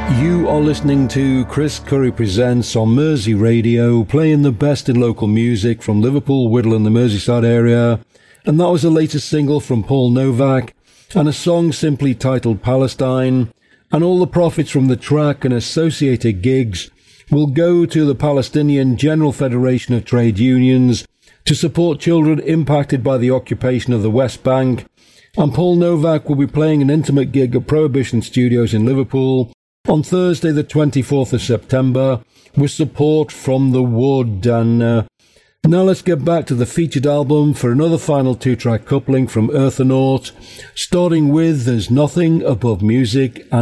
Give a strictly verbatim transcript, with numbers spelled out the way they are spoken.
You are listening to Chris Curry Presents on Mersey Radio, playing the best in local music from Liverpool, Whittle and the Merseyside area. And that was the latest single from Paul Novak, and a song simply titled Palestine. And all the profits from the track and associated gigs will go to the Palestinian General Federation of Trade Unions to support children impacted by the occupation of the West Bank. And Paul Novak will be playing an intimate gig at Prohibition Studios in Liverpool on Thursday the twenty-fourth of September with support from The Wood. And uh, now let's get back to the featured album for another final two-track coupling from Earthonaut, starting with There's Nothing Above Music and